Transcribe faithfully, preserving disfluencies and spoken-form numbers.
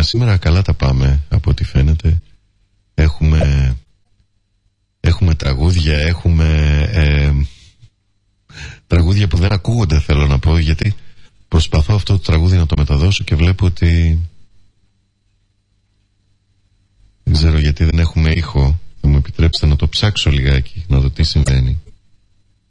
σήμερα καλά τα πάμε από ό,τι φαίνεται. Έχουμε, έχουμε τραγούδια, έχουμε ε, τραγούδια που δεν ακούγονται, θέλω να πω, γιατί προσπαθώ αυτό το τραγούδι να το μεταδώσω και βλέπω ότι δεν ξέρω γιατί δεν έχουμε ήχο. Θα μου επιτρέψετε να το ψάξω λιγάκι, να δω τι συμβαίνει.